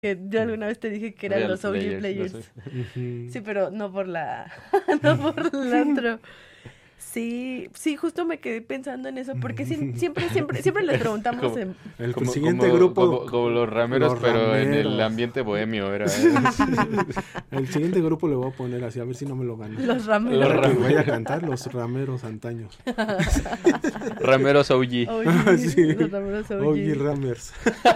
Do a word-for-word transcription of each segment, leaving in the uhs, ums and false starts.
Que yo alguna vez te dije que eran Real los O G Players, Players. los- Ujú. Sí, pero no por la... no por el otro. Sí, sí, justo me quedé pensando en eso, porque sí, siempre, siempre, siempre les preguntamos Como- en... El Como, siguiente como, grupo. como, como los rameros, los pero en el rameros. ambiente bohemio era. ¿eh? El siguiente grupo le voy a poner así, a ver si no me lo gano. Los rameros. Los Ahora que rameros. vaya a cantar los rameros antaños. Rameros O G. O G, Sí. los rameros O G. Oye, Ramers.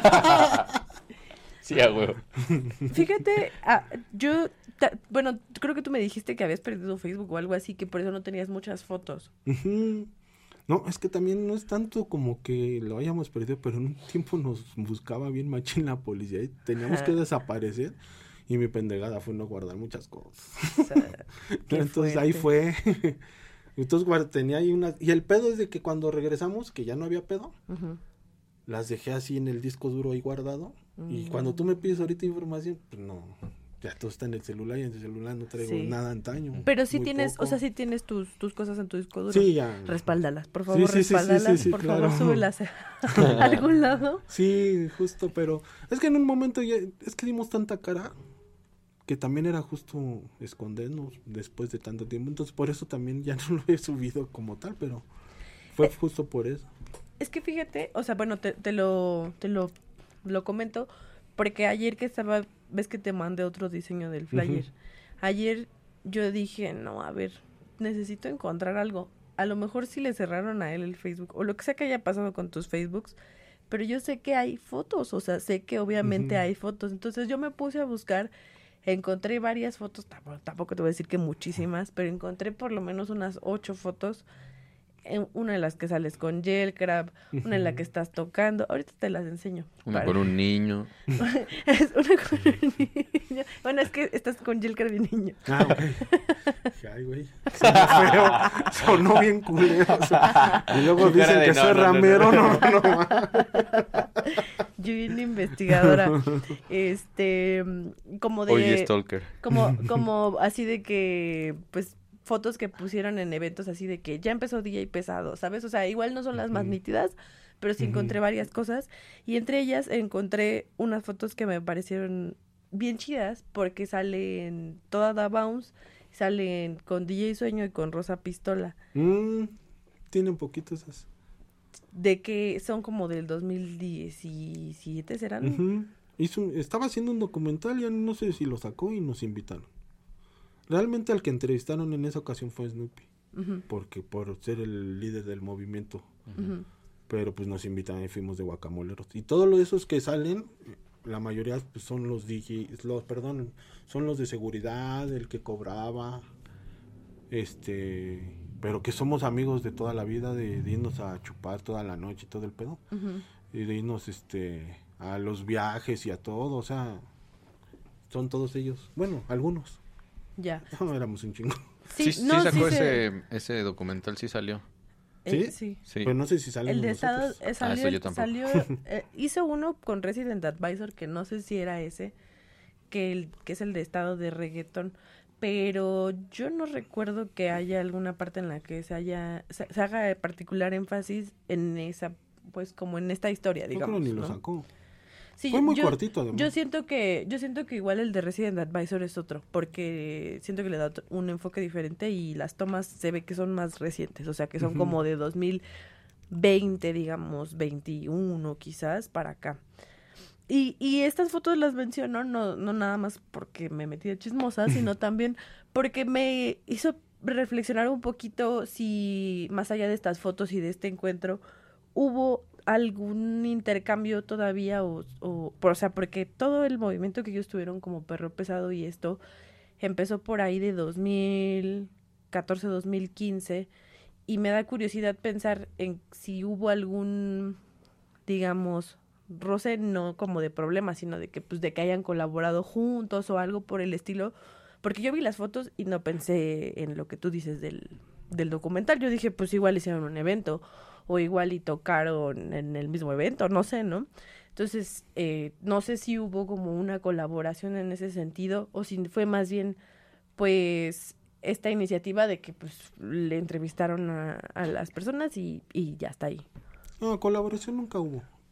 Sí, a huevo. Fíjate, ah, yo, ta- bueno, creo que tú me dijiste que habías perdido Facebook o algo así, que por eso no tenías muchas fotos. Ujú. No, es que también no es tanto como que lo hayamos perdido, pero en un tiempo nos buscaba bien machín la policía y teníamos Ajá. que desaparecer. Y mi pendejada fue no guardar muchas cosas. O sea, qué Entonces ahí fuerte. fue. Entonces guard- tenía ahí unas. Y el pedo es de que cuando regresamos, que ya no había pedo, Ujú. las dejé así en el disco duro ahí guardado. Y Mm. cuando tú me pides ahorita información, pues no. Ya todo está en el celular y en el celular no traigo Sí. nada antaño. Pero sí muy tienes, poco. o sea, sí tienes tus, tus cosas en tu disco duro. Sí, ya. Respáldalas, por Sí, favor, sí, sí, sí, respáldalas, sí, sí, por claro. favor, súbelas a algún lado. Sí, justo, pero es que en un momento ya, es que dimos tanta cara que también era justo escondernos después de tanto tiempo. Entonces por eso también ya no lo he subido como tal, pero fue Eh, justo por eso. Es que fíjate, o sea, bueno, te, te lo, te lo, lo comento, porque ayer que estaba, ves que te mandé otro diseño del flyer. Ujú. Ayer yo dije, no, a ver, necesito encontrar algo. A lo mejor sí le cerraron a él el Facebook, o lo que sea que haya pasado con tus Facebooks, pero yo sé que hay fotos, o sea, sé que obviamente Ujú. hay fotos. Entonces yo me puse a buscar, encontré varias fotos, tampoco, tampoco te voy a decir que muchísimas, pero encontré por lo menos unas ocho fotos. En una de las que sales con Gel Crab, una en la que estás tocando. Ahorita te las enseño. Una para- con un niño. Es una con un niño. Bueno, es que estás con Gel Crab y niño. Ah, ok. Dije, ay, güey. Sonó feo. Sonó bien culero. Y luego Su cara dicen de que no, soy no, no, ramero. no. No, no, no. Yo bien investigadora. Este, mm, como de... Oye, Stalker. Como, como así de que, pues, fotos que pusieron en eventos así de que ya empezó D J pesado, ¿sabes? O sea, igual no son las más Ujú. nítidas, pero sí Ujú. encontré varias cosas. Y entre ellas encontré unas fotos que me parecieron bien chidas porque salen toda Da Bounce, salen con D J Sueño y con Rosa Pistola, Mm, tienen poquitos esas. de que son como del dos mil diecisiete, ¿serán? Ujú. Hizo un- estaba haciendo un documental, ya no sé si lo sacó y nos invitaron. Realmente al que entrevistaron en esa ocasión fue Snoopy, Ujú, porque por ser el líder del movimiento, ujú. pero pues nos invitan y fuimos de guacamoleros. Y todos los esos que salen, la mayoría pues, son los D Js, los, perdón, son los de seguridad, el que cobraba, este, pero que somos amigos de toda la vida, de, de irnos a chupar toda la noche y todo el pedo, Ujú. y de irnos este a los viajes y a todo, o sea, son todos ellos, bueno, algunos. Ya. No éramos un chingo. Sí, sí, no, sacó sí se- ese, ese documental, sí salió. eh, ¿Sí? sí. Sí. Pero no sé si salen El de estado nosotros. eh, salió, eso yo tampoco. salió eh, hizo uno con Resident Advisor que no sé si era ese, que el que es el de estado de reggaetón, pero yo no recuerdo que haya alguna parte en la que se haya se, se haga de particular énfasis en esa, pues como en esta historia, No digamos. creo ni lo ¿no? sacó. Sí, Fue muy yo, cortito además. yo siento que yo siento que igual el de Resident Advisor es otro, porque siento que le da otro- un enfoque diferente y las tomas se ve que son más recientes, o sea, que son Ujú. como de dos mil veinte, digamos, veintiuno quizás para acá. Y, y estas fotos las menciono no, no nada más porque me metí de chismosa, sino también porque me hizo reflexionar un poquito si más allá de estas fotos y de este encuentro hubo algún intercambio todavía o, o, por- o sea, porque todo el movimiento que ellos tuvieron como Perro Pesado y esto empezó por ahí de dos mil catorce, dos mil quince y me da curiosidad pensar en si hubo algún, digamos, roce no como de problema, sino de que pues de que hayan colaborado juntos o algo por el estilo, porque yo vi las fotos y no pensé en lo que tú dices del, del documental, yo dije pues igual hicieron un evento o igual y tocaron en el mismo evento, no sé, ¿no? Entonces, eh, no sé si hubo como una colaboración en ese sentido o si fue más bien pues esta iniciativa de que pues le entrevistaron a, a las personas y, y ya está ahí. No, colaboración nunca hubo.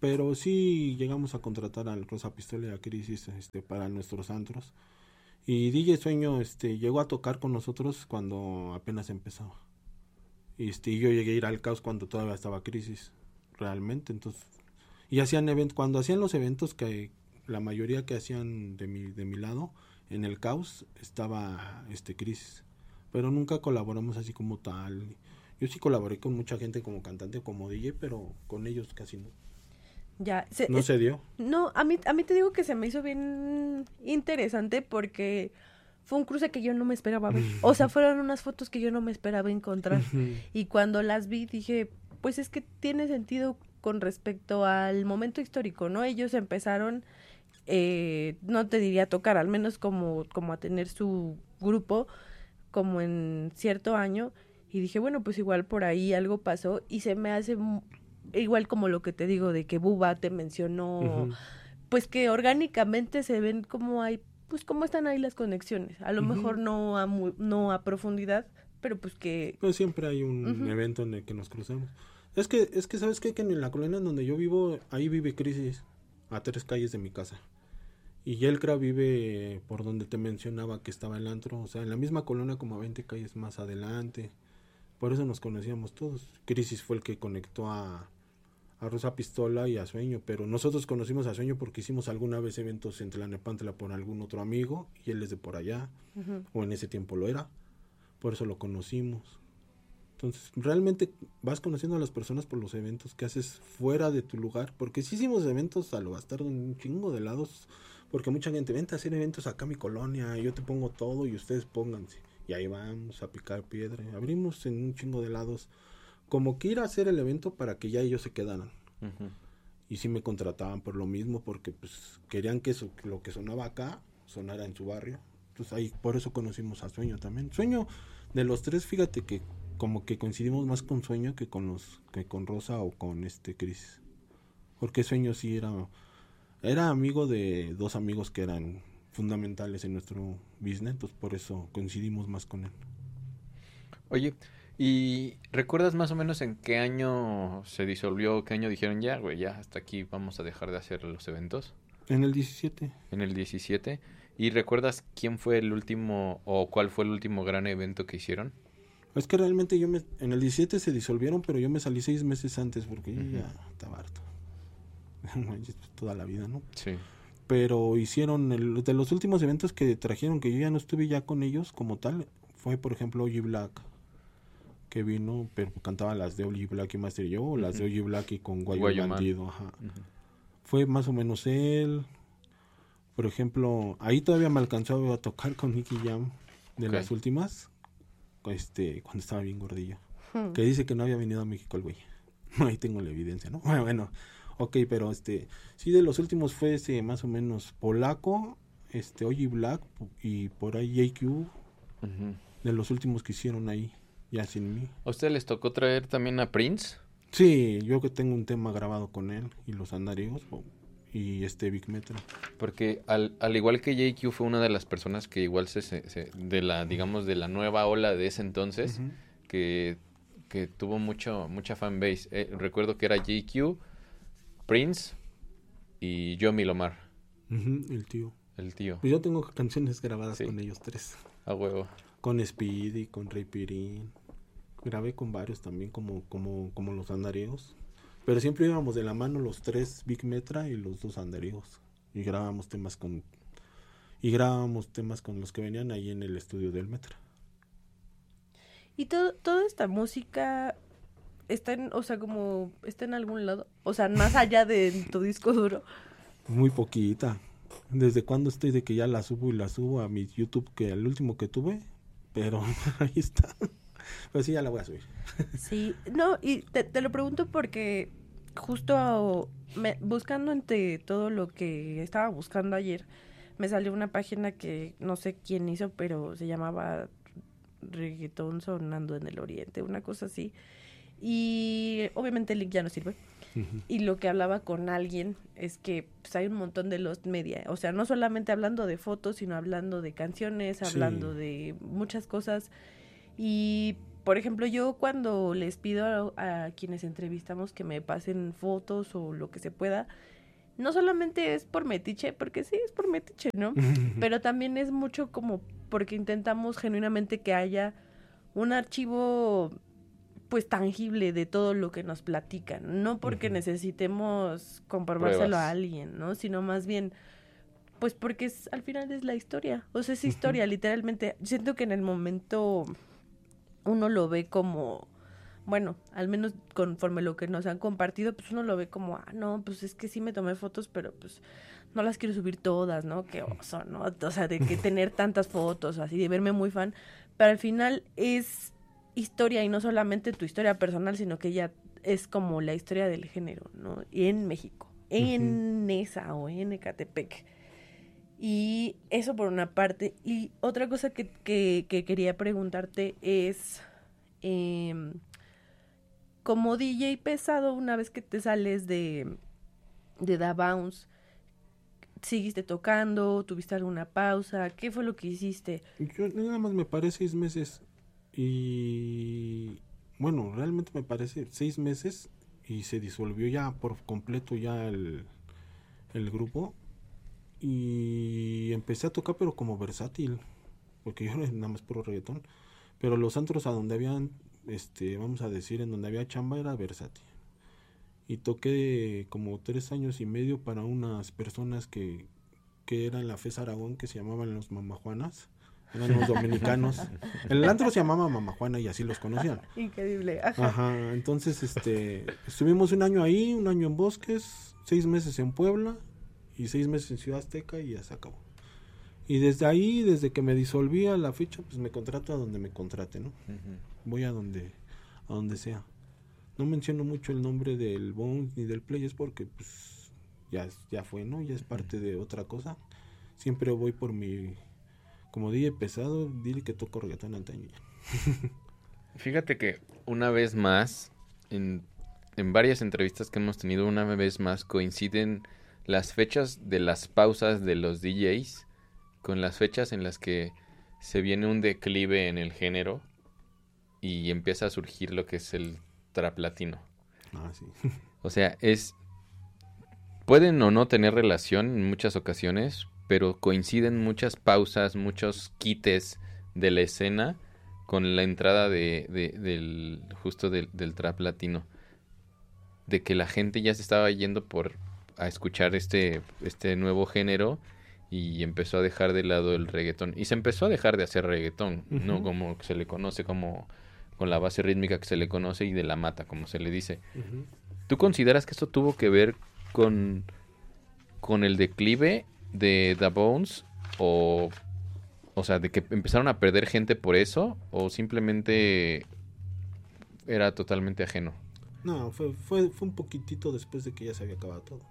pero sí llegamos a contratar al Rosa Pistola y a Crisis este, para nuestros antros. Y D J Sueño este, llegó a tocar con nosotros cuando apenas empezaba. Y este, yo llegué a ir al Caos cuando todavía estaba Crisis, realmente. Entonces, y hacían eventos, cuando hacían los eventos que la mayoría que hacían de mi, de mi lado, en el Caos estaba este Crisis. Pero nunca colaboramos así como tal. Yo sí colaboré con mucha gente como cantante, como D J, pero con ellos casi no. Ya, se, no es, se dio. No, a mí, a mí te digo que se me hizo bien interesante porque fue un cruce que yo no me esperaba ver. O sea, fueron unas fotos que yo no me esperaba encontrar. Y cuando las vi dije, pues es que tiene sentido con respecto al momento histórico, ¿no? Ellos empezaron, eh, no te diría a tocar, al menos como, como a tener su grupo, como en cierto año. Y dije, bueno, pues igual por ahí algo pasó y se me hace... igual como lo que te digo de que Bubba te mencionó, uh-huh. pues que orgánicamente se ven como hay, pues cómo están ahí las conexiones, a lo uh-huh. mejor no a mu- no a profundidad, pero pues que pues siempre hay un uh-huh. evento en el que nos cruzamos. Es que es que sabes qué? Que en la colonia en donde yo vivo, ahí vive Crisis, a tres calles de mi casa. Y Yelcra vive por donde te mencionaba que estaba el antro, o sea, en la misma colonia como a veinte calles más adelante. Por eso nos conocíamos todos. Crisis fue el que conectó a, a Rosa Pistola y a Sueño, pero nosotros conocimos a Sueño porque hicimos alguna vez eventos en Tlalnepantla por algún otro amigo, y él es de por allá, uh-huh. o en ese tiempo lo era, por eso lo conocimos. Entonces, realmente vas conociendo a las personas por los eventos que haces fuera de tu lugar, porque sí hicimos eventos a lo bastardo en un chingo de lados, porque mucha gente, vente a hacer eventos acá a mi colonia, yo te pongo todo y ustedes pónganse. Y ahí vamos a picar piedra. Abrimos en un chingo de lados. Como que ir a hacer el evento para que ya ellos se quedaran. Uh-huh. Y sí me contrataban por lo mismo, porque pues querían que eso, lo que sonaba acá sonara en su barrio. Entonces ahí por eso conocimos a Sueño también. Sueño, de los tres, fíjate que como que coincidimos más con Sueño que con los que con Rosa o con este Crisis. Porque Sueño sí era era amigo de dos amigos que eran fundamentales en nuestro business, entonces por eso coincidimos más con él. Oye, ¿y recuerdas más o menos en qué año se disolvió, qué año dijeron ya, güey, ya hasta aquí vamos a dejar de hacer los eventos? En el diecisiete. En el diecisiete. ¿Y recuerdas quién fue el último o cuál fue el último gran evento que hicieron? Es que realmente yo me, en el diecisiete se disolvieron, pero yo me salí seis meses antes porque uh-huh. ya estaba harto. Toda la vida, ¿no? Sí. Pero hicieron, el, de los últimos eventos que trajeron, que yo ya no estuve ya con ellos como tal, fue por ejemplo O G Black, que vino, pero cantaba las de O G Black y Master Yo, o uh-huh. las de O G Black y con Guayo, Guayo Bandido, ajá. Uh-huh. Fue más o menos él. Por ejemplo, ahí todavía me alcanzó a tocar con Nicky Jam, de okay. las últimas, este, cuando estaba bien gordillo, uh-huh. que dice que no había venido a México el güey. Ahí tengo la evidencia, ¿no? Bueno, bueno. Ok, pero este, sí, de los últimos fue ese más o menos Polaco, este, O G Black y por ahí J Q, uh-huh. de los últimos que hicieron ahí, ya sin mí. ¿A usted les tocó traer también a Prince? Sí, yo que tengo un tema grabado con él y los Andariegos y este Big Metra. Porque al, al igual que J Q fue una de las personas que igual se, se, se de la, digamos, de la nueva ola de ese entonces, uh-huh. que, que tuvo mucho, mucha fanbase. Eh, recuerdo que era J Q, Prince y Yomi Lomar. Uh-huh, el tío. El tío. Pues yo tengo canciones grabadas sí. con ellos tres. A huevo. Con Speedy, con Rey Pirín. Grabé con varios también, como, como, como los Andariegos. Pero siempre íbamos de la mano los tres Big Metra y los dos Andariegos. Y grabábamos temas con... Y grabábamos temas con los que venían ahí en el estudio del Metra. Y todo, toda esta música... está en, o sea, como está en algún lado, o sea, más allá de tu disco duro. Muy poquita. ¿Desde cuándo estoy de que ya la subo y la subo a mi YouTube, que el último que tuve? Pero ahí está. Pero sí, ya la voy a subir. Sí, no, y te, te lo pregunto porque justo me, buscando entre todo lo que estaba buscando ayer, me salió una página que no sé quién hizo, pero se llamaba Reggaetón Sonando en el Oriente, una cosa así. Y obviamente el link ya no sirve. Uh-huh. Y lo que hablaba con alguien es que pues, hay un montón de Lost Media. O sea, no solamente hablando de fotos, sino hablando de canciones, hablando sí. de muchas cosas. Y por ejemplo, yo cuando les pido a, a quienes entrevistamos que me pasen fotos o lo que se pueda, no solamente es por metiche, porque sí es por metiche, ¿no? Pero también es mucho como porque intentamos genuinamente que haya un archivo pues tangible de todo lo que nos platican, no porque uh-huh. necesitemos comprobárselo Pruebas. a alguien, ¿no? Sino más bien pues porque es, al final es la historia, o sea, es historia, uh-huh. literalmente. Siento que en el momento uno lo ve como, bueno, al menos conforme lo que nos han compartido, pues uno lo ve como, ah, no, pues es que sí me tomé fotos, pero pues no las quiero subir todas, ¿no? Qué oso, ¿no? O sea, de que tener tantas fotos, así, de verme muy fan, pero al final es historia y no solamente tu historia personal, sino que ya es como la historia del género, ¿no? Y en México, en uh-huh. Nesa o en Ecatepec. Y eso por una parte. Y otra cosa que, que, que quería preguntarte es, eh, como D J pesado, una vez que te sales de, de Da Bounce, ¿seguiste tocando? ¿Tuviste alguna pausa? ¿Qué fue lo que hiciste? Yo nada más me paré seis meses. Y bueno, realmente me parece seis meses y se disolvió ya por completo ya el, el grupo. Y empecé a tocar pero como versátil, porque yo nada más puro reggaetón, pero los antros a donde habían, este, vamos a decir, en donde había chamba era versátil. Y toqué como tres años y medio para unas personas que, que eran la FES Aragón, que se llamaban los Mamajuanas, eran los dominicanos. El antro se llamaba Mamajuana y así los conocían. Increíble. Ajá. Ajá, entonces este, estuvimos un año ahí, un año en Bosques, seis meses en Puebla, y seis meses en Ciudad Azteca y ya se acabó. Y desde ahí, desde que me disolví a la fecha, pues me contrato a donde me contrate, ¿no? Uh-huh. Voy a donde a donde sea. No menciono mucho el nombre del Bones ni del Players porque pues ya, ya fue, ¿no? Ya es parte uh-huh. de otra cosa. Siempre voy por mi, como D J pesado, dile que toco reggaetón antaño. Fíjate que una vez más, en, en varias entrevistas que hemos tenido, una vez más coinciden las fechas de las pausas de los D Js con las fechas en las que se viene un declive en el género y empieza a surgir lo que es el trap latino. Ah, sí. O sea, es pueden o no tener relación en muchas ocasiones, pero coinciden muchas pausas, muchos quites de la escena con la entrada de, de del justo del, del trap latino, de que la gente ya se estaba yendo por a escuchar este este nuevo género y empezó a dejar de lado el reggaetón y se empezó a dejar de hacer reggaetón, uh-huh. no como se le conoce, como con la base rítmica que se le conoce y de la mata como se le dice. Uh-huh. ¿Tú consideras que esto tuvo que ver con con el declive de Da Bounce o o sea, de que empezaron a perder gente por eso o simplemente era totalmente ajeno? No, fue fue fue un poquitito después de que ya se había acabado todo.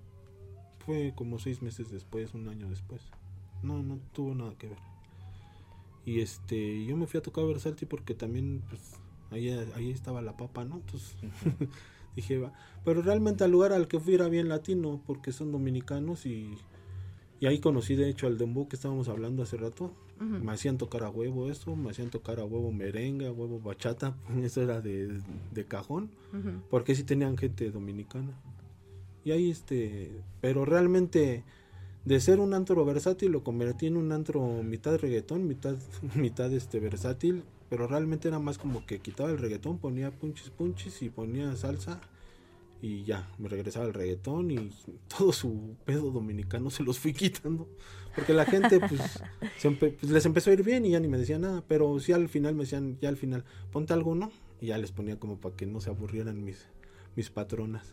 Fue como seis meses después, un año después. No, no tuvo nada que ver. Y este, yo me fui a tocar Versátil porque también, pues, ahí, ahí estaba la papa, ¿no? Entonces, uh-huh. dije, va. Pero realmente al lugar al que fui era bien latino, porque son dominicanos y, y ahí conocí, de hecho, al dembow que estábamos hablando hace rato. Uh-huh. Me hacían tocar a huevo eso, me hacían tocar a huevo merengue, a huevo bachata, eso era de, de cajón, uh-huh. porque sí tenían gente dominicana. Y ahí este, pero realmente de ser un antro versátil lo convertí en un antro mitad reggaetón, mitad mitad este versátil, pero realmente era más como que quitaba el reggaetón, ponía punchis punchis y ponía salsa y ya, me regresaba el reggaetón y todo su pedo dominicano se los fui quitando, porque la gente pues, se empe- pues les empezó a ir bien y ya ni me decían nada, pero sí al final me decían, ya al final, ponte algo, ¿no? Y ya les ponía como para que no se aburrieran mis mis patronas.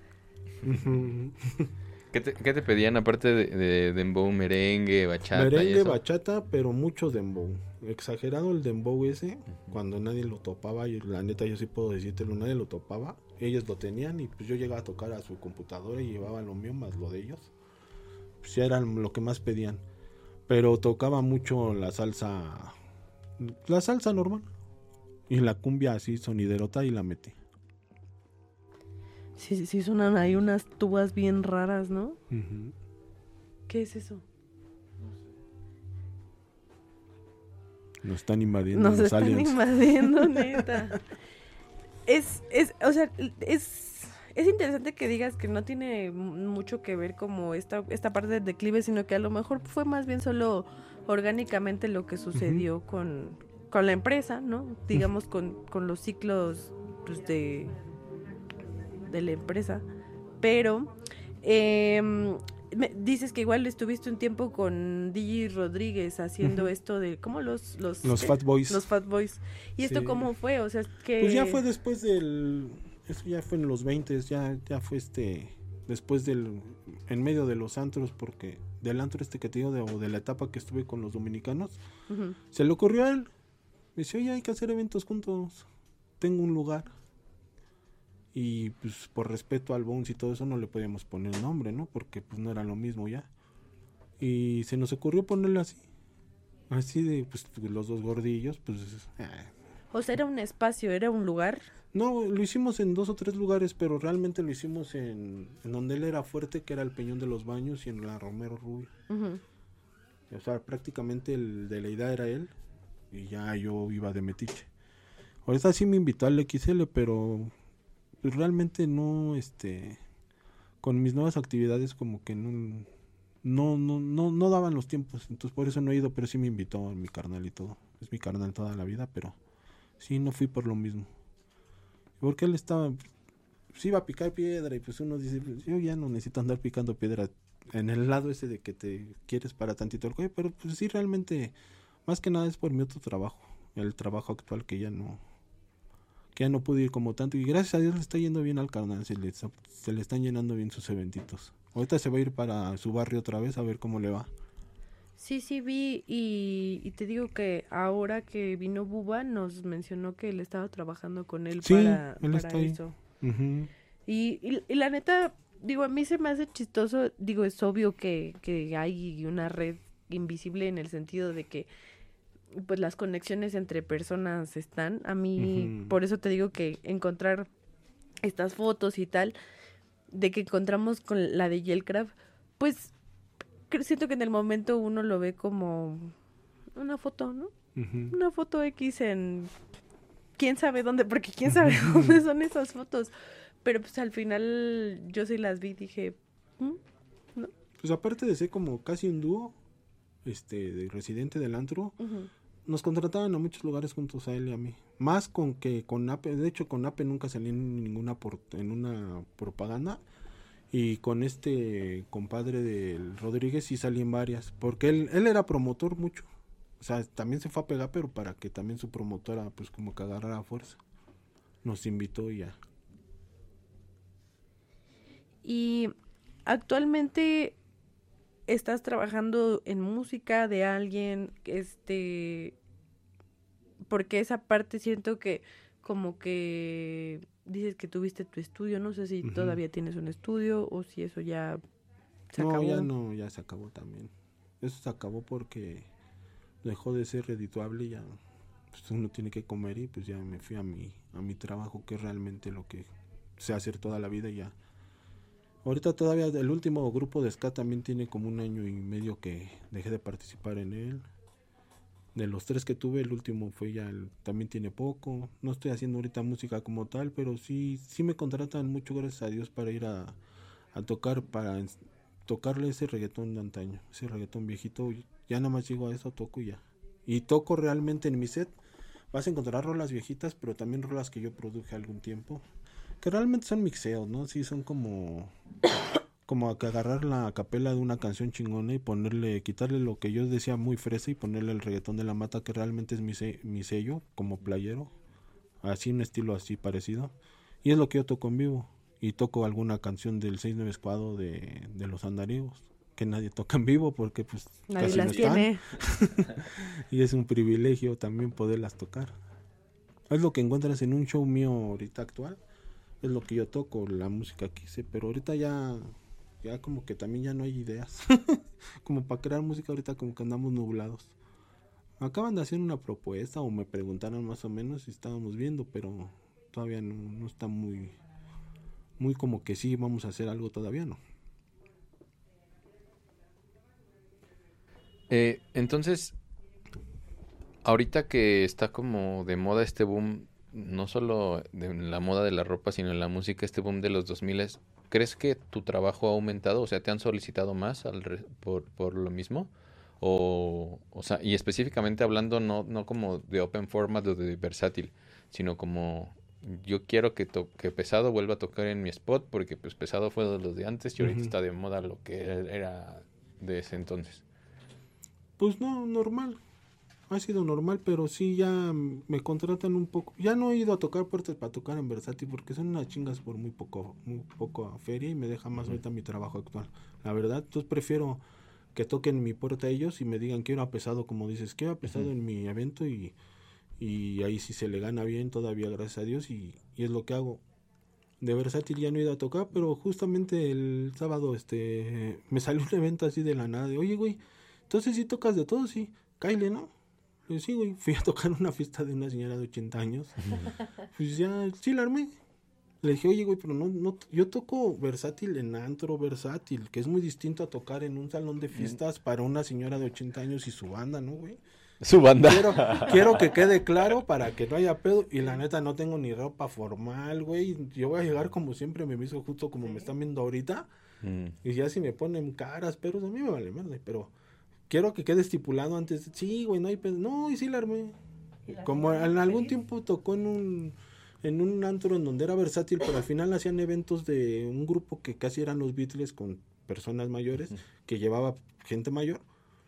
¿Qué te, ¿Qué te pedían aparte de, de dembow, merengue, bachata? Merengue, y eso? bachata, pero mucho dembow. Exagerado el dembow ese, uh-huh. cuando nadie lo topaba, y la neta yo sí puedo decírtelo, nadie lo topaba. Ellos lo tenían y pues yo llegaba a tocar a su computadora y llevaba lo mío más lo de ellos. Pues ya eran lo que más pedían. Pero tocaba mucho la salsa, la salsa normal. Y la cumbia así soniderota y la metí. Sí, sí, sonan ahí unas tubas bien raras, ¿no? Uh-huh. ¿Qué es eso? Nos están invadiendo Nos los están aliens. invadiendo, neta. Es, es, o sea, es, es interesante que digas que no tiene mucho que ver como esta, esta parte del declive, sino que a lo mejor fue más bien solo orgánicamente lo que sucedió uh-huh. con, con la empresa, ¿no? Digamos, con, con los ciclos pues, de, de la empresa. Pero eh, me, dices que igual estuviste un tiempo con D J Rodríguez haciendo uh-huh. esto de, ¿cómo los? Los, los eh, Fat Boys. Los Fat Boys. ¿Y sí. esto cómo fue? O sea, que... Pues ya fue después del... Eso ya fue en los veinte, ya, ya fue este... Después del... En medio de los antros, porque del antro este que te digo, de, o de la etapa que estuve con los dominicanos, uh-huh. se le ocurrió a él. Me dice, oye, hay que hacer eventos juntos. Tengo un lugar. Y pues por respeto al Bones y todo eso no le podíamos poner nombre, ¿no? Porque pues no era lo mismo ya. Y se nos ocurrió ponerle así. Así de, pues los dos gordillos, pues... Eh. O sea, ¿era un espacio, era un lugar? No, lo hicimos en dos o tres lugares, pero realmente lo hicimos en, en donde él era fuerte, que era el Peñón de los Baños y en la Romero Rubio. Uh-huh. O sea, prácticamente el de la idea era él y ya yo iba de metiche. Ahorita sí me invitó al X L, pero... Pues realmente no, este, con mis nuevas actividades como que no, no, no, no, no daban los tiempos, entonces por eso no he ido, pero sí me invitó mi carnal y todo, es mi carnal toda la vida, pero sí no fui por lo mismo, porque él estaba, pues iba a picar piedra y pues uno dice, pues, yo ya no necesito andar picando piedra en el lado ese de que te quieres para tantito el cuello, pero pues sí realmente, más que nada es por mi otro trabajo, el trabajo actual que ya no... que ya no pude ir como tanto, y gracias a Dios le está yendo bien al carnal, se le, se le están llenando bien sus eventitos. Ahorita se va a ir para su barrio otra vez a ver cómo le va. Sí, sí vi, y, y te digo que ahora que vino Buba nos mencionó que él estaba trabajando con él sí, para, él para está eso. Ahí. Uh-huh. Y, y, y la neta, digo, a mí se me hace chistoso, digo, es obvio que, que hay una red invisible en el sentido de que pues las conexiones entre personas están. A mí, uh-huh. por eso te digo que encontrar estas fotos y tal, de que encontramos con la de Yellcraft, pues siento que en el momento uno lo ve como una foto, ¿no? Uh-huh. Una foto X en quién sabe dónde, porque quién sabe uh-huh. dónde son esas fotos. Pero pues al final yo sí las vi y dije, ¿Mm? ¿no? Pues aparte de ser como casi un dúo, este, de residente del antro, uh-huh. nos contrataban a muchos lugares juntos a él y a mí. Más con que con Ape, de hecho con Ape nunca salí en ninguna por, en una propaganda. Y con este compadre del Rodríguez sí salí en varias. Porque él, él era promotor mucho. O sea, también se fue a pegar, pero para que también su promotora pues como que agarrara fuerza. Nos invitó y ya. Y actualmente... ¿estás trabajando en música de alguien? Este, porque esa parte siento que como que dices que tuviste tu estudio, no sé si uh-huh. todavía tienes un estudio o si eso ya se no, acabó. No, ya no, ya se acabó también. Eso se acabó porque dejó de ser redituable y ya pues uno tiene que comer y pues ya me fui a mi, a mi trabajo, que es realmente lo que sé hacer toda la vida y ya. Ahorita todavía el último grupo de ska también tiene como un año y medio que dejé de participar en él. De los tres que tuve, el último fue ya, el, también tiene poco. No estoy haciendo ahorita música como tal, pero sí sí me contratan mucho, gracias a Dios, para ir a, a tocar, para en, tocarle ese reggaetón de antaño, ese reggaetón viejito. Ya nada más llego a eso, toco y ya. Y toco realmente en mi set. Vas a encontrar rolas viejitas, pero también rolas que yo produje algún tiempo. Que realmente son mixeos, ¿no? Sí, son como como que agarrar la capela de una canción chingona y ponerle, quitarle lo que yo decía muy fresa y ponerle el reggaetón de la mata, que realmente es mi, se- mi sello como playero, así un estilo así parecido, y es lo que yo toco en vivo. Y toco alguna canción del seis nueve Escuadro de, de los Andarigos, que nadie toca en vivo porque pues nadie casi las no tiene. Y es un privilegio también poderlas tocar. Es lo que encuentras en un show mío ahorita actual. Es lo que yo toco, la música que hice, pero ahorita ya, ya como que también ya no hay ideas. Como para crear música ahorita como que andamos nublados. Acaban de hacer una propuesta o me preguntaron más o menos y estábamos viendo, pero todavía no, no está muy, muy como que sí vamos a hacer algo, todavía no. Eh, entonces, ahorita que está como de moda este boom, no solo de la moda de la ropa, sino en la música, este boom de los dos mil, ¿crees que tu trabajo ha aumentado? O sea, ¿te han solicitado más al re- por, por lo mismo? O, o sea, y específicamente hablando no, no como de open format o de versátil, sino como yo quiero que, to- que Pesado vuelva a tocar en mi spot porque pues Pesado fue de los de antes y ahorita Ujú. está de moda lo que era era de ese entonces. Pues no, normal. Ha sido normal, pero sí ya mm, me contratan un poco. Ya no he ido a tocar puertas para tocar en Versátil porque son unas chingas por muy poco, muy poco feria y me deja más Ujú. ahorita mi trabajo actual. La verdad, entonces prefiero que toquen mi puerta ellos y me digan quiero a Pesado, como dices, quiero a Pesado Ujú. en mi evento y, y ahí sí se le gana bien todavía, gracias a Dios, y, y es lo que hago. De Versátil ya no he ido a tocar, pero justamente el sábado este me salió un evento así de la nada de, oye, güey, entonces sí tocas de todo, sí, cáile, ¿no? Pues sí, güey, fui a tocar una fiesta de una señora de ochenta años. Pues ya, sí la armé. Le dije, oye, güey, pero no, no, yo toco versátil en antro versátil, que es muy distinto a tocar en un salón de fiestas para una señora de ochenta años y su banda, ¿no, güey? Su banda. Quiero, quiero que quede claro para que no haya pedo. Y la neta, no tengo ni ropa formal, güey. Yo voy a llegar como siempre me visto, justo como me están viendo ahorita. Mm. Y ya si me ponen caras, pero a mí me vale mierda, pero quiero que quede estipulado antes. Sí, güey, no hay pedo. No, y sí la armé. Como en algún tiempo tocó en un en un antro en donde era versátil, pero al final hacían eventos de un grupo que casi eran los Beatles con personas mayores, que llevaba gente mayor.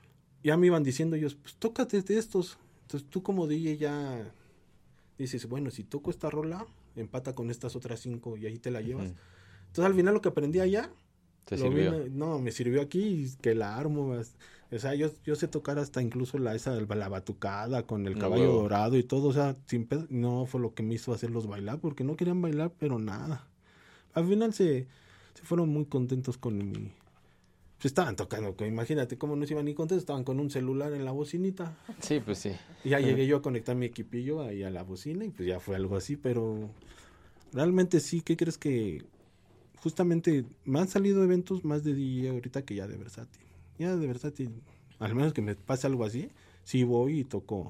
Ya me iban diciendo ellos, pues tócate de estos. Entonces tú como D J ya dices, bueno, si toco esta rola, empata con estas otras cinco y ahí te la llevas. Ujú. Entonces al final lo que aprendí allá, Te lo sirvió. vine- no, me sirvió aquí y que la armo. as- O sea, yo, yo sé tocar hasta incluso la esa la batucada con el No, caballo huevo. dorado y todo. O sea, sin pedo, no fue lo que me hizo hacerlos bailar porque no querían bailar, pero nada. Al final se, se fueron muy contentos con mi. Pues estaban tocando, que imagínate cómo no se iban ni contentos, estaban con un celular en la bocinita. Sí, pues sí. Y ya llegué yo a conectar mi equipillo ahí a la bocina y pues ya fue algo así, pero realmente sí, ¿qué crees que justamente me han salido eventos más de D J ahorita que ya de versátil? Ya de versátil, al menos que me pase algo así, sí voy y toco,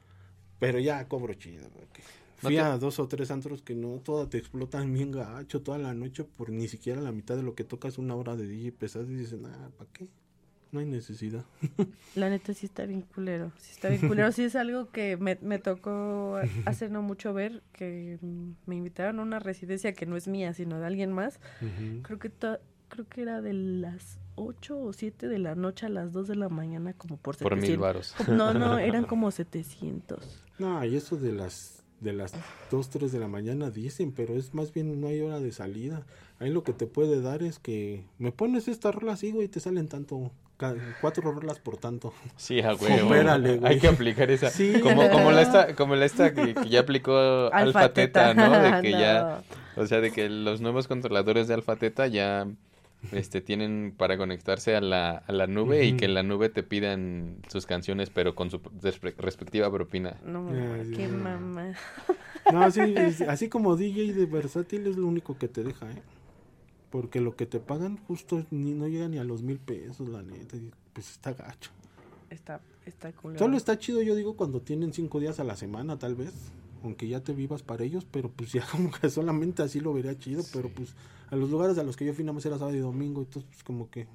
pero ya cobro chido, porque No fui te- a dos o tres antros que no, todas te explotan bien gacho toda la noche por ni siquiera la mitad de lo que tocas una hora de D J pesado y dicen, ah, ¿para qué? No hay necesidad. La neta sí está bien culero, sí está bien culero, sí es algo que me, me tocó hace no mucho ver, que mm, me invitaron a una residencia que no es mía, sino de alguien más. Ujú. Creo que to- creo que era de las ocho o siete de la noche a las dos de la mañana como por Por mil setecientos. varos. No, no, eran como setecientos. No, y eso de las de las dos, tres de la mañana dicen, pero es más bien no hay hora de salida. Ahí lo que te puede dar es que me pones esta rola así, güey, te salen tanto, ca- cuatro rolas por tanto. Sí, a huevo. Coopérale, güey. Hay que aplicar esa. Sí. Como, como la esta, como la esta que, que ya aplicó Alfa Alfa Teta, Teta. ¿no? De que No. ya, o sea, de que los nuevos controladores de Alfa Teta ya este tienen para conectarse a la, a la nube y Ujú. que en la nube te pidan sus canciones, pero con su respe- respectiva propina. No, Ah, sí, qué no. mamá. No, sí, es- así como D J de versátil es lo único que te deja, ¿eh? Porque lo que te pagan justo ni, no llega ni a los mil pesos, la neta. y Pues está gacho. Está, está culero. Solo está chido, yo digo, cuando tienen cinco días a la semana, tal vez. Aunque ya te vivas para ellos, pero pues ya como que solamente así lo vería chido. Pero pues a los lugares a los que yo fui nada más era sábado y domingo, entonces pues como que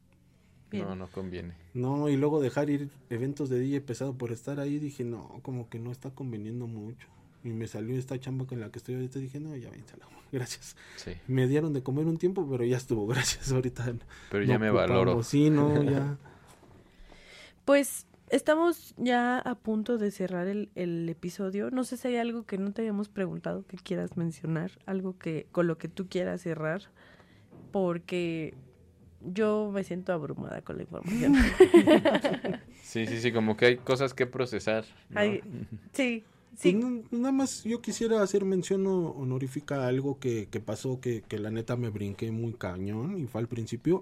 Bien. No, no conviene. no. Y luego dejar ir eventos de D J pesado por estar ahí, dije, no, como que no está conveniendo mucho. Y me salió esta chamba con la que estoy ahorita, dije, no, ya váyanse a la madre, gracias. Sí. Me dieron de comer un tiempo, pero ya estuvo, gracias. Ahorita Pero no ya me ocupamos. valoro. Sí, no, ya. Pues estamos ya a punto de cerrar el, el episodio. No sé si hay algo que no te habíamos preguntado que quieras mencionar, algo que con lo que tú quieras cerrar, porque yo me siento abrumada con la información. Sí, sí, sí, como que hay cosas que procesar, ¿no? Ay, sí, Pues sí. no- nada más yo quisiera hacer mención o- honorífica a algo que, que pasó que, que la neta me brinqué muy cañón y fue al principio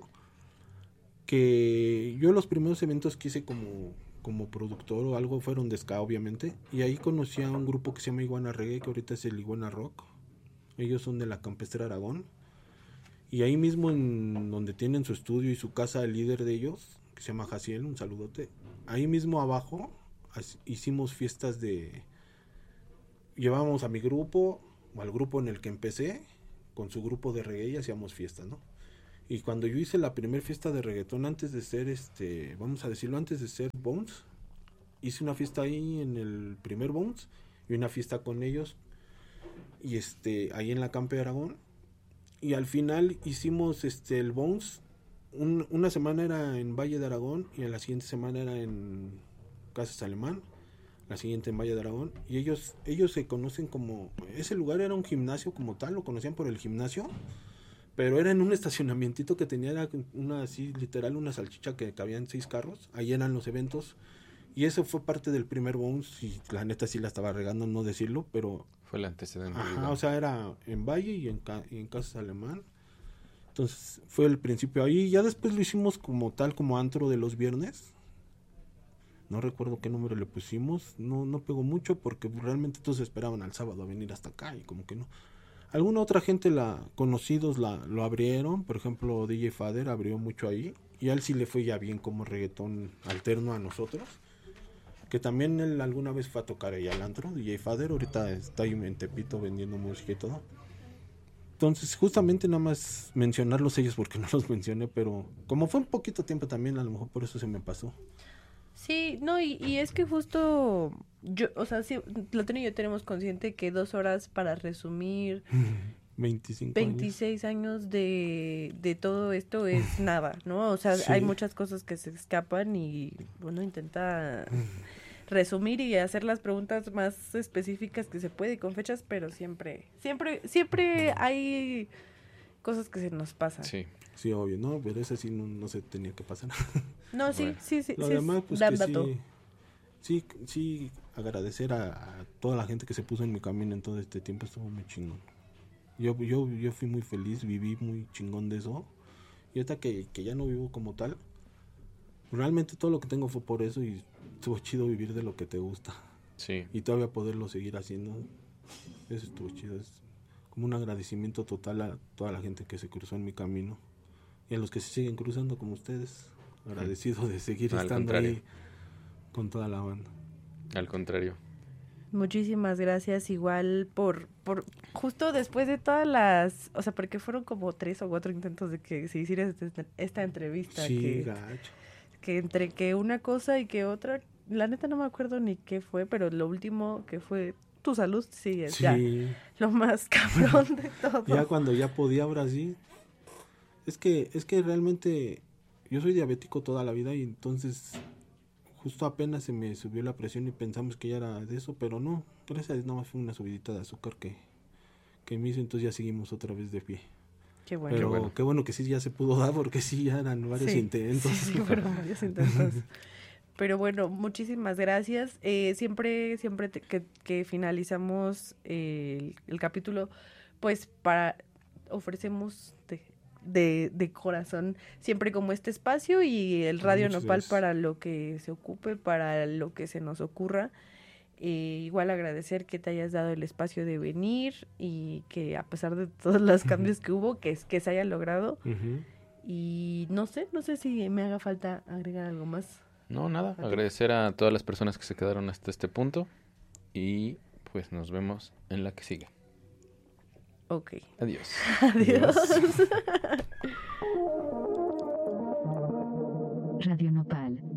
que yo los primeros eventos que hice como, como productor o algo fueron de ska obviamente y ahí conocí a un grupo que se llama Iguana Reggae que ahorita es el Iguana Rock. Ellos son de la Campestre Aragón y ahí mismo en donde tienen su estudio y su casa el líder de ellos que se llama Jaciel, un saludote, ahí mismo abajo as- hicimos fiestas de... Llevábamos a mi grupo, o al grupo en el que empecé, con su grupo de reggae y hacíamos fiestas, ¿no? Y cuando yo hice la primera fiesta de reggaetón, antes de ser, este, vamos a decirlo, antes de ser Bones, hice una fiesta ahí en el primer Bones y una fiesta con ellos, y este, ahí en la Campe de Aragón. Y al final hicimos este el Bones, un, una semana era en Valle de Aragón y en la siguiente semana era en Casas Alemán, la siguiente en Valle de Aragón, y ellos ellos se conocen como, ese lugar era un gimnasio como tal, lo conocían por el gimnasio, pero era en un estacionamientito que tenía, era una así literal una salchicha que cabían seis carros, ahí eran los eventos, y eso fue parte del primer Bones, y la neta sí la estaba regando no decirlo, pero Fue el antecedente. ajá, igual. o sea, era en Valle y en, Ca- y en Casas Alemán. Entonces fue el principio ahí. Ya después lo hicimos como tal, como antro de los viernes. No recuerdo qué número le pusimos. No, no pegó mucho porque realmente todos esperaban al sábado a venir hasta acá y como que no. Alguna otra gente, la conocidos, la lo abrieron. Por ejemplo, D J Fader abrió mucho ahí. Y a él sí le fue ya bien como reggaetón alterno a nosotros. Que también él alguna vez fue a tocar ahí al antro, D J Fader, ahorita está ahí en Tepito vendiendo música y todo. Entonces, justamente nada más mencionarlos ellos porque no los mencioné, pero como fue un poquito tiempo también, a lo mejor por eso se me pasó. Sí, no, y, y es que justo yo, o sea, sí, Platón y yo tenemos consciente que dos horas para resumir veinticinco años. veintiséis años de, de todo esto es nada, ¿no? O sea, Sí. hay muchas cosas que se escapan y uno intenta resumir y hacer las preguntas más específicas que se puede con fechas, pero siempre, siempre, siempre hay cosas que se nos pasan. Sí. Sí, obvio, ¿no? Pero ese sí no, no se tenía que pasar. No, sí, Bueno. sí, sí. Lo sí, demás, pues da- que dato. sí, sí, sí, agradecer a, a toda la gente que se puso en mi camino en todo este tiempo, estuvo muy chingón. Yo, yo, yo fui muy feliz, viví muy chingón de eso. Y ahorita que, que ya no vivo como tal, realmente todo lo que tengo fue por eso y estuvo chido vivir de lo que te gusta. Sí. Y todavía poderlo seguir haciendo, eso estuvo chido. Es como un agradecimiento total a toda la gente que se cruzó en mi camino. Y a los que se siguen cruzando como ustedes, agradecido de seguir Al estando contrario. ahí con toda la banda. Al contrario. Muchísimas gracias igual por, por justo después de todas las, o sea, porque fueron como tres o cuatro intentos de que se hiciera esta, esta entrevista, Sí, que, gacho. que entre que una cosa y que otra, la neta no me acuerdo ni qué fue, pero lo último que fue tu salud, sí, es ya Sí, lo más cabrón de todo. ya cuando ya podía ahora sí. Es que, es que realmente yo soy diabético toda la vida y entonces justo apenas se me subió la presión y pensamos que ya era de eso, pero no, gracias a Dios nada más fue una subidita de azúcar que, que me hizo, entonces ya seguimos otra vez de pie. Qué bueno. Pero Qué bueno. qué bueno que sí ya se pudo dar porque sí ya eran varios Sí, intentos. Sí, sí, fueron varios intentos. Pero bueno, muchísimas gracias. Eh, siempre, siempre te- que, que finalizamos el, el capítulo, pues para ofrecemos de, de, de corazón siempre como este espacio y el Radio Muchas Nopal gracias. para lo que se ocupe, para lo que se nos ocurra. Eh, igual agradecer que te hayas dado el espacio de venir y que a pesar de todos los cambios que hubo, que, es- que se haya logrado. Ujú. Y no sé, no sé si me haga falta agregar algo más. No, nada. ¿A ti? Agradecer a todas las personas que se quedaron hasta este punto. Y pues nos vemos en la que sigue. Ok. Adiós. Adiós. Radio Nopal.